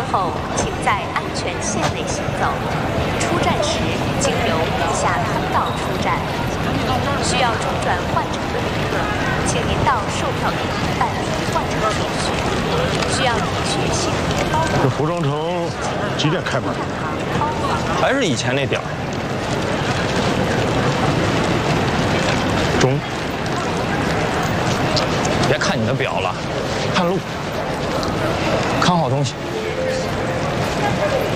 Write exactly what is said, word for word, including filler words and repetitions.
后，请在安全线内行走。出站时，经由以下通道出站。需要中转换乘的旅客，请您到售票厅办理换乘手续。需要医学性别包裹。 这服装城几点开门？ 还是以前那点儿。 中。 别看你的表了，看路，看好东西。